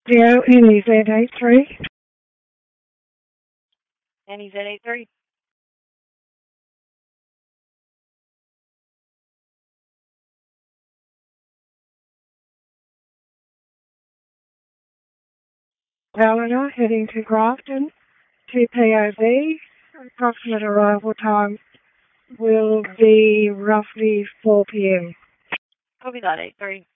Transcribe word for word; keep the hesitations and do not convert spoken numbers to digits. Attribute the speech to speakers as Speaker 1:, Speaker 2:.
Speaker 1: Zero N E Z eight three.
Speaker 2: N E Z eight three.
Speaker 1: Helena heading to Grafton, two P O V. Approximate arrival time will be roughly four p.m.
Speaker 2: Copy that, eight three.